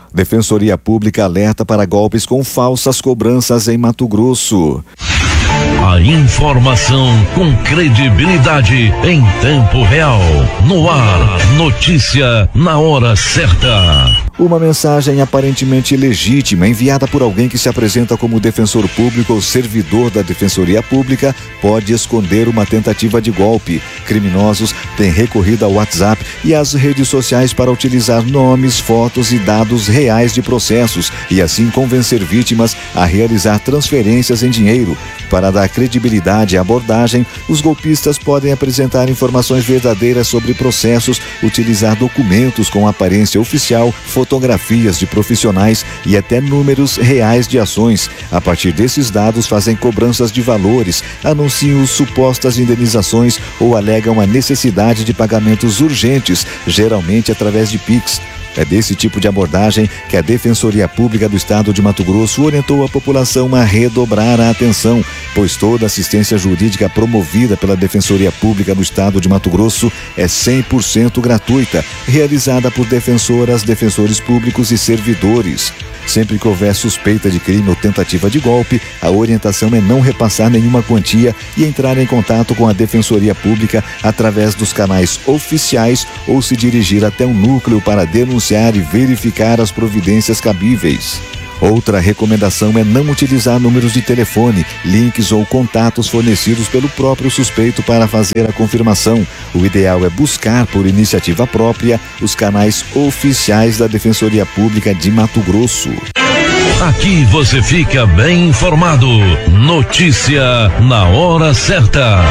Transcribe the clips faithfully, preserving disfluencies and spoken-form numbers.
Defensoria Pública alerta para golpes com falsas cobranças em Mato Grosso. A informação com credibilidade em tempo real. No ar, notícia na hora certa. Uma mensagem aparentemente legítima enviada por alguém que se apresenta como defensor público ou servidor da Defensoria Pública pode esconder uma tentativa de golpe. Criminosos têm recorrido ao WhatsApp e às redes sociais para utilizar nomes, fotos e dados reais de processos e assim convencer vítimas a realizar transferências em dinheiro. Para dar credibilidade à abordagem, os golpistas podem apresentar informações verdadeiras sobre processos, utilizar documentos com aparência oficial, fotografias de profissionais e até números reais de ações. A partir desses dados, fazem cobranças de valores, anunciam supostas indenizações ou alegam a necessidade de pagamentos urgentes, geralmente através de Pix. É desse tipo de abordagem que a Defensoria Pública do Estado de Mato Grosso orientou a população a redobrar a atenção, pois toda assistência jurídica promovida pela Defensoria Pública do Estado de Mato Grosso é cem por cento gratuita, realizada por defensoras, defensores públicos e servidores. Sempre que houver suspeita de crime ou tentativa de golpe, a orientação é não repassar nenhuma quantia e entrar em contato com a Defensoria Pública através dos canais oficiais ou se dirigir até um núcleo para denunciar e verificar as providências cabíveis. Outra recomendação é não utilizar números de telefone, links ou contatos fornecidos pelo próprio suspeito para fazer a confirmação. O ideal é buscar por iniciativa própria os canais oficiais da Defensoria Pública de Mato Grosso. Aqui você fica bem informado. Notícia na hora certa.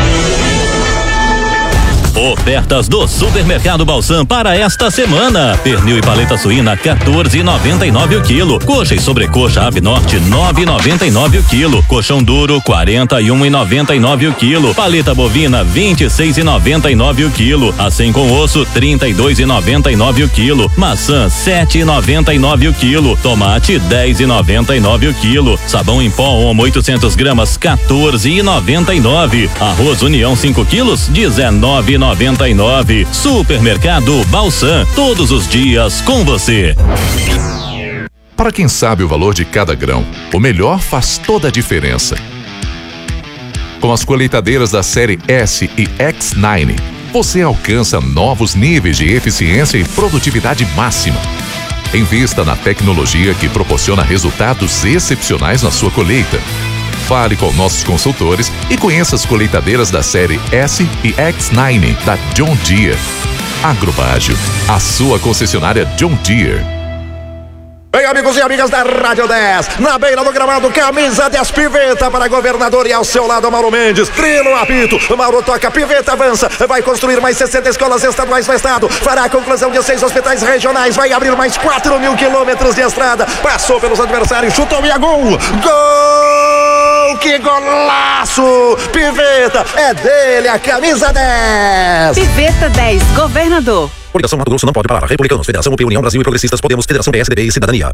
Ofertas do Supermercado Balsam para esta semana. Pernil e paleta suína quatorze e noventa e nove o quilo. Coxa e sobrecoxa Ave Norte nove e noventa e nove o quilo. Colchão duro quarenta e um e noventa e nove o quilo. Paleta bovina vinte e seis e noventa e nove o quilo. Assim com osso trinta e dois e noventa e nove o quilo. Maçã sete e noventa e nove o quilo. Tomate dez e noventa e nove o quilo. Sabão em pó Omo oitocentos gramas quatorze e noventa e nove. Arroz União cinco quilos dezenove e noventa e nove. Supermercado Balsam, todos os dias com você. Para quem sabe o valor de cada grão, o melhor faz toda a diferença. Com as colheitadeiras da série S e X nove, você alcança novos níveis de eficiência e produtividade máxima. Invista na tecnologia que proporciona resultados excepcionais na sua colheita. Fale com nossos consultores e conheça as colheitadeiras da série S e X nove da John Deere. Agrobágio, a sua concessionária John Deere. Bem, amigos e amigas da Rádio dez, na beira do gramado, camisa dez, piveta para governador e ao seu lado Mauro Mendes, trilo apito, Mauro toca, piveta avança, vai construir mais sessenta escolas estaduais no estado, fará a conclusão de seis hospitais regionais, vai abrir mais quatro mil quilômetros de estrada, passou pelos adversários, chutou e a gol, gol, que golaço, piveta, é dele a camisa dez. Piveta dez, governador. Coligação Mato Grosso não pode parar. Republicanos, Federação U P, União Brasil e Progressistas, Podemos, Federação P S D B e Cidadania.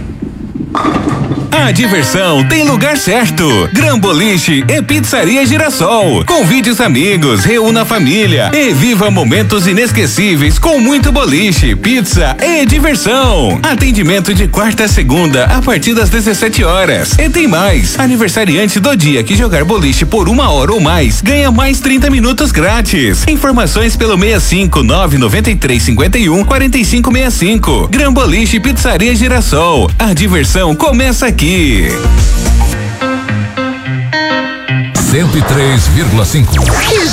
A diversão tem lugar certo. Gran Boliche e Pizzaria Girassol. Convide os amigos, reúna a família e viva momentos inesquecíveis com muito boliche, pizza e diversão. Atendimento de quarta a segunda a partir das dezessete horas. E tem mais. Aniversariante do dia que jogar boliche por uma hora ou mais ganha mais trinta minutos grátis. Informações pelo seis cinco nove nove três cinco um quatro cinco seis cinco. Gran Boliche e Pizzaria Girassol. A diversão começa aqui. cento e três vírgula cinco